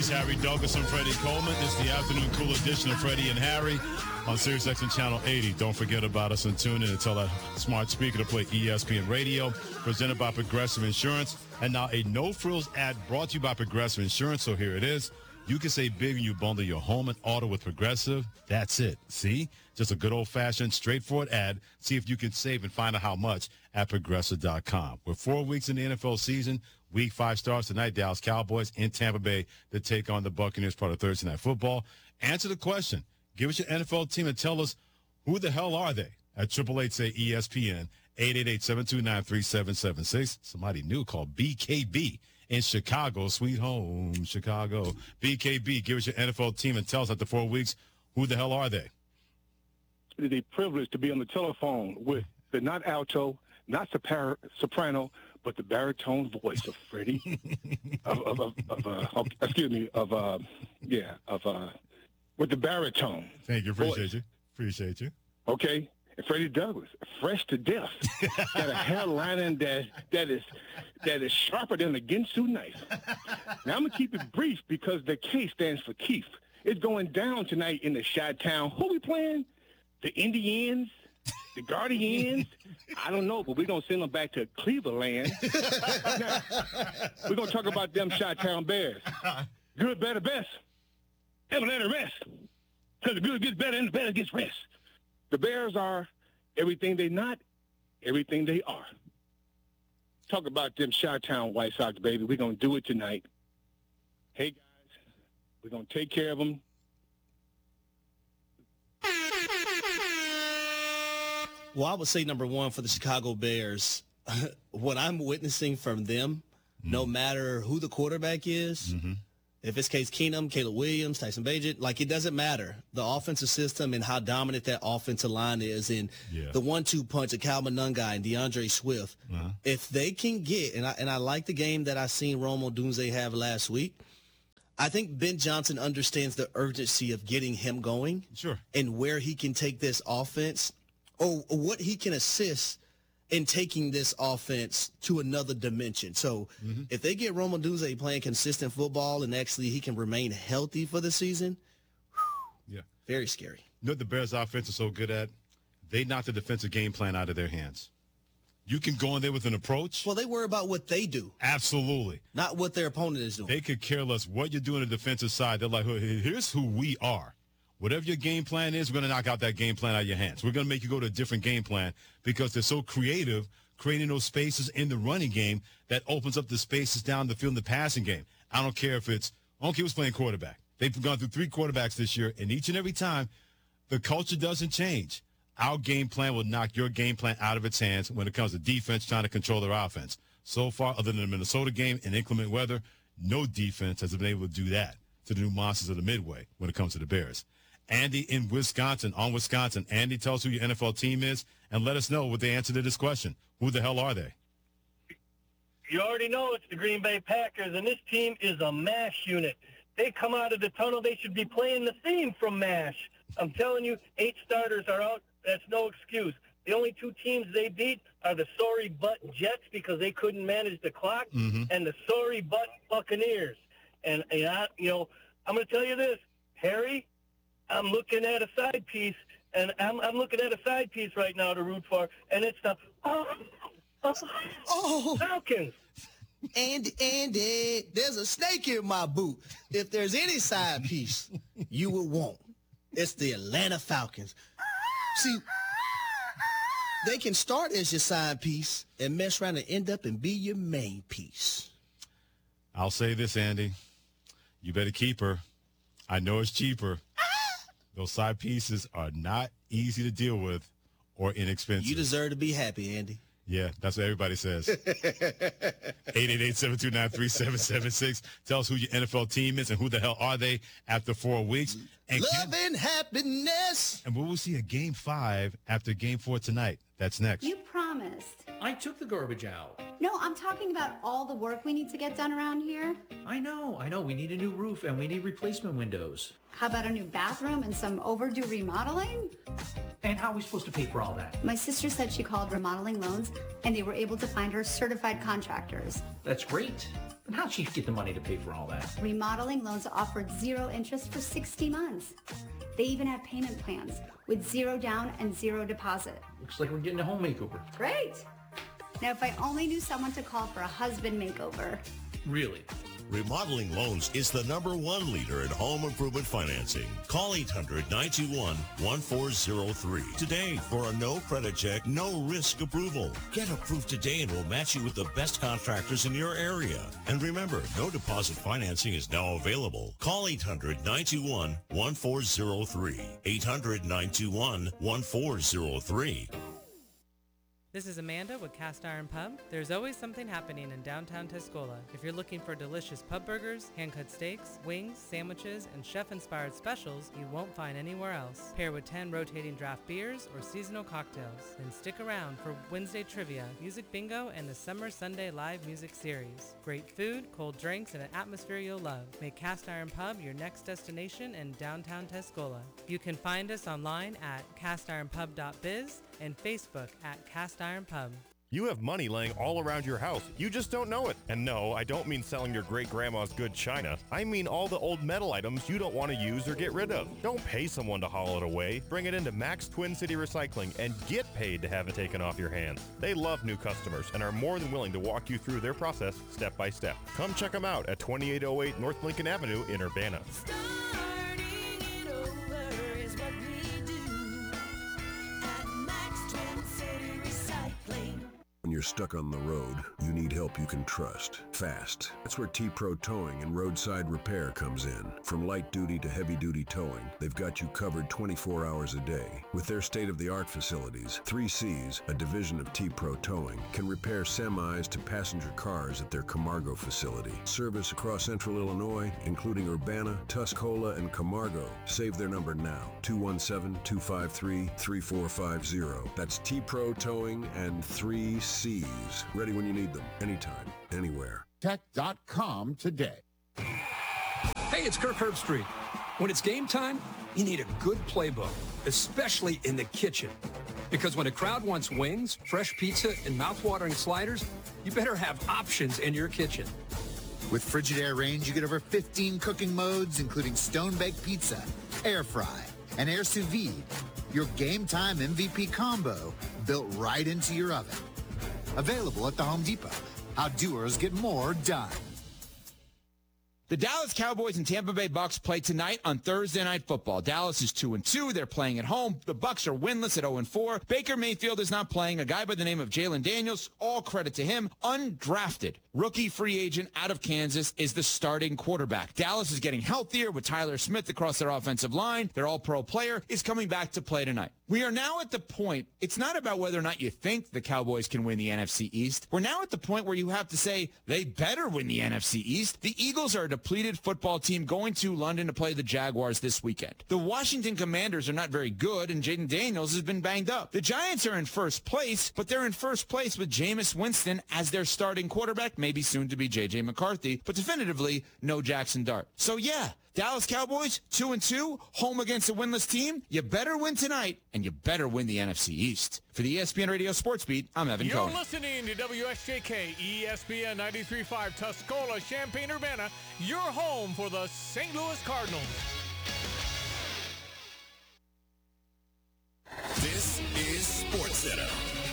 He's Harry Douglas and Freddie Coleman. It's the afternoon cool edition of Freddie and Harry on SiriusXM Channel 80. Don't forget about us and tune in and tell that smart speaker to play ESPN Radio, presented by Progressive Insurance. And now a no-frills ad brought to you by Progressive Insurance. So here it is. You can save big when you bundle your home and auto with Progressive. That's it. See? Just a good old-fashioned, straightforward ad. See if you can save and find out how much at Progressive.com. We're 4 weeks in the NFL season. Week 5 starts tonight. Dallas Cowboys in Tampa Bay to take on the Buccaneers, part of Thursday Night Football. Answer the question. Give us your NFL team and tell us who the hell are they at 888-SAY-ESPN, 888-729-3776. Somebody new called BKB in Chicago. Sweet home, Chicago. BKB, give us your NFL team and tell us after 4 weeks who the hell are they. It is a privilege to be on the telephone with the not alto, not soprano, but the baritone voice of Freddie, with the baritone. Thank you. Appreciate you. Okay. And Freddie Douglas, fresh to death. Got a hairline that is sharper than a Ginsu knife. Now, I'm going to keep it brief because the K stands for Keith. It's going down tonight in the Chi-Town. Who we playing? The Indians? The Guardians? I don't know, but we're going to send them back to Cleveland. Now, we're going to talk about them Chi-Town Bears. Good, better, best. Never let it rest. Because the good gets better and the better gets rest. The Bears are everything they not, everything they are. Talk about them Chi-Town White Sox, baby. We're going to do it tonight. Hey, guys, we're going to take care of them. Well, I would say number one for the Chicago Bears, what I'm witnessing from them, no matter who the quarterback is, if it's Case Keenum, Caleb Williams, Tyson Bagent, like it doesn't matter. The offensive system and how dominant that offensive line is and the 1-2 punch of Calvin Nungai and DeAndre Swift, if they can get, and I like the game that I seen Rome Odunze have last week, I think Ben Johnson understands the urgency of getting him going and where he can take this offense or what he can assist in taking this offense to another dimension. So if they get Rome Odunze playing consistent football and actually he can remain healthy for the season, very scary. You know what the Bears' offense is so good at? They knock the defensive game plan out of their hands. You can go in there with an approach. Well, they worry about what they do. Absolutely. Not what their opponent is doing. They could care less what you're doing on the defensive side. They're like, here's who we are. Whatever your game plan is, we're going to knock out that game plan out of your hands. We're going to make you go to a different game plan because they're so creative creating those spaces in the running game that opens up the spaces down the field in the passing game. I don't care who's playing quarterback. They've gone through 3 quarterbacks this year, and each and every time the culture doesn't change. Our game plan will knock your game plan out of its hands when it comes to defense trying to control their offense. So far, other than the Minnesota game and inclement weather, no defense has been able to do that to the new monsters of the Midway when it comes to the Bears. Andy in Wisconsin, on Wisconsin. Andy, tell us who your NFL team is and let us know what the answer to this question. Who the hell are they? You already know it's the Green Bay Packers, and this team is a MASH unit. They come out of the tunnel. They should be playing the theme from MASH. I'm telling you, 8 starters are out. That's no excuse. The only 2 teams they beat are the sorry butt Jets because they couldn't manage the clock, and the sorry butt Buccaneers. And I'm going to tell you this, Harry, I'm looking at a side piece, and I'm looking at a side piece right now to root for, and it's the Falcons. Andy, there's a snake in my boot. If there's any side piece you would want, it's the Atlanta Falcons. See, they can start as your side piece and mess around and end up and be your main piece. I'll say this, Andy. You better keep her. I know it's cheaper. Those side pieces are not easy to deal with or inexpensive. You deserve to be happy, Andy. Yeah, that's what everybody says. 888-729-3776. Tell us who your NFL team is and who the hell are they after 4 weeks. And love and happiness. And we will see a Game 5 after Game 4 tonight. That's next. You promised. I took the garbage out. No, I'm talking about all the work we need to get done around here. I know. We need a new roof and we need replacement windows. How about a new bathroom and some overdue remodeling? And how are we supposed to pay for all that? My sister said she called Remodeling Loans, and they were able to find her certified contractors. That's great. But how'd she get the money to pay for all that? Remodeling Loans offered 0 interest for 60 months. They even have payment plans with 0 down and 0 deposit. Looks like we're getting a home makeover. Great. Now, if I only knew someone to call for a husband makeover. Really? Remodeling Loans is the #1 leader in home improvement financing. Call 800-921-1403 today for a no credit check, no risk approval. Get approved today and we'll match you with the best contractors in your area. And remember, no deposit financing is now available. Call 800-921-1403. 800-921-1403. This is Amanda with Cast Iron Pub. There's always something happening in downtown Tuscola. If you're looking for delicious pub burgers, hand-cut steaks, wings, sandwiches, and chef-inspired specials you won't find anywhere else. Pair with 10 rotating draft beers or seasonal cocktails. Then stick around for Wednesday trivia, music bingo, and the Summer Sunday live music series. Great food, cold drinks, and an atmosphere you'll love. Make Cast Iron Pub your next destination in downtown Tuscola. You can find us online at castironpub.biz and Facebook at Cast Iron Pub. You have money laying all around your house. You just don't know it. And no, I don't mean selling your great-grandma's good china. I mean all the old metal items you don't want to use or get rid of. Don't pay someone to haul it away. Bring it into Max Twin City Recycling and get paid to have it taken off your hands. They love new customers and are more than willing to walk you through their process step by step. Come check them out at 2808 North Lincoln Avenue in Urbana. When you're stuck on the road, you need help you can trust. Fast. That's where T-Pro Towing and Roadside Repair comes in. From light duty to heavy duty towing, they've got you covered 24 hours a day. With their state-of-the-art facilities, 3Cs, a division of T-Pro Towing, can repair semis to passenger cars at their Camargo facility. Service across central Illinois, including Urbana, Tuscola, and Camargo. Save their number now, 217-253-3450. That's T-Pro Towing and 3Cs. Ready when you need them, anytime, anywhere. Tech.com today. Hey, it's Kirk Herbstreit. When it's game time, you need a good playbook, especially in the kitchen. Because when a crowd wants wings, fresh pizza, and mouth-watering sliders, you better have options in your kitchen. With Frigidaire range, you get over 15 cooking modes, including stone-baked pizza, air fry, and air sous vide. Your game time MVP combo built right into your oven. Available at the Home Depot. How doers get more done. The Dallas Cowboys and Tampa Bay Bucks play tonight on Thursday Night Football. Dallas is 2-2. They're playing at home. The Bucks are winless at 0-4. Baker Mayfield is not playing. A guy by the name of Jalen Daniels, all credit to him, undrafted. Rookie free agent out of Kansas is the starting quarterback. Dallas is getting healthier with Tyler Smith across their offensive line. Their all-pro player is coming back to play tonight. We are now at the point, it's not about whether or not you think the Cowboys can win the NFC East. We're now at the point where you have to say they better win the NFC East. The Eagles are a depleted football team going to London to play the Jaguars this weekend. The Washington Commanders are not very good, and Jaden Daniels has been banged up. The Giants are in first place, but they're in first place with Jameis Winston as their starting quarterback, maybe soon to be J.J. McCarthy, but definitively no Jackson Dart. So yeah, Dallas Cowboys, 2-2, home against a winless team. You better win tonight, and you better win the NFC East. For the ESPN Radio Sports Beat, I'm Evan Cohen. You're listening to WSJK, ESPN 93.5, Tuscola, Champaign-Urbana, your home for the St. Louis Cardinals. This is SportsCenter.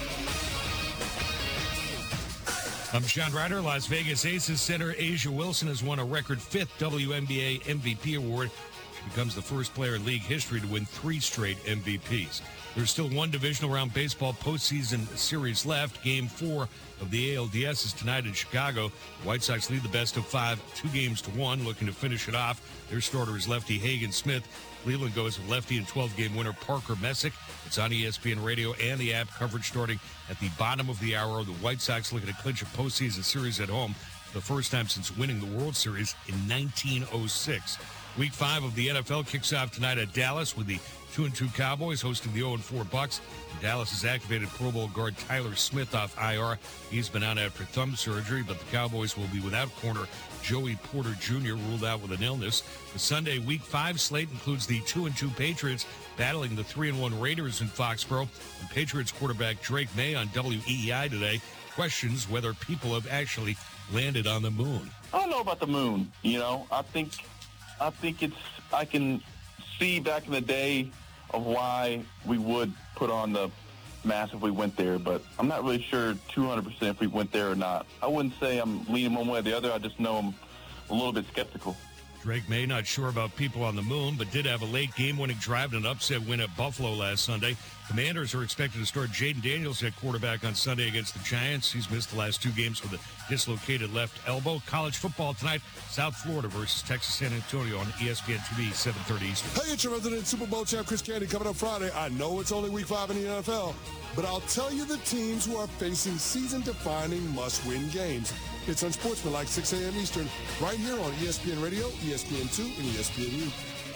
I'm Sean Ryder. Las Vegas Aces center Asia Wilson has won a record 5th WNBA MVP award. She becomes the first player in league history to win 3 straight MVPs. There's still one divisional round baseball postseason series left. Game 4 of the ALDS is tonight in Chicago. The White Sox lead the best of 5, 2-1, looking to finish it off. Their starter is lefty Hagen Smith. Cleveland goes with lefty and 12-game winner Parker Messick. It's on ESPN Radio and the app. Coverage starting at the bottom of the hour. The White Sox looking to clinch a postseason series at home for the first time since winning the World Series in 1906. Week 5 of the NFL kicks off tonight at Dallas with the 2-2 Cowboys hosting the 0-4 Bucks. Dallas has activated Pro Bowl guard Tyler Smith off IR. He's been out after thumb surgery, but the Cowboys will be without corner Joey Porter Jr. ruled out with an illness. The Sunday Week 5 slate includes the 2-2 Patriots battling the 3-1 Raiders in Foxborough. And Patriots quarterback Drake May on WEEI today questions whether people have actually landed on the moon. I don't know about the moon. I think I can see back in the day of why we would put on the mask if we went there, but I'm not really sure 200% if we went there or not. I wouldn't say I'm leaning one way or the other. I just know I'm a little bit skeptical. Drake May not sure about people on the moon, but did have a late game-winning drive and an upset win at Buffalo last Sunday. Commanders are expected to start Jaden Daniels at quarterback on Sunday against the Giants. He's missed the last 2 games with a dislocated left elbow. College football tonight, South Florida versus Texas San Antonio on ESPN TV, 7:30 Eastern. Hey, it's your resident Super Bowl champ, Chris Candy, coming up Friday. I know it's only week 5 in the NFL, but I'll tell you the teams who are facing season-defining must-win games. It's Unsportsmanlike, 6 a.m. Eastern, right here on ESPN Radio, ESPN2, and ESPNU.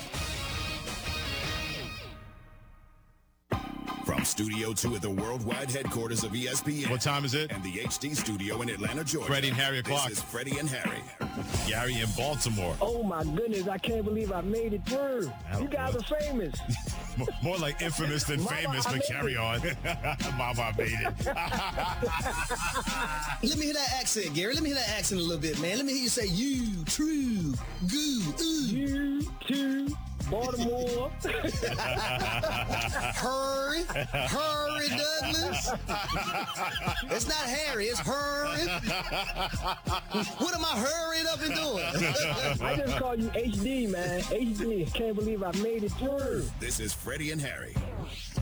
From Studio 2 at the worldwide headquarters of ESPN. What time is it? And the HD studio in Atlanta, Georgia. Freddie and Harry o'clock. This is Freddie and Harry. Gary in Baltimore. Oh, my goodness. I can't believe I made it through. You guys are famous. More like infamous than famous, but carry on. Mama made it. Let me hear that accent, Gary. Let me hear that accent a little bit, man. Let me hear you say, you, true, goo, ooh. You, too. Baltimore. Hurry Douglas. It's not Harry, it's Hurry. What am I hurrying up and doing? I just call you HD, man. HD. Can't believe I made it through. This is Freddie and Harry.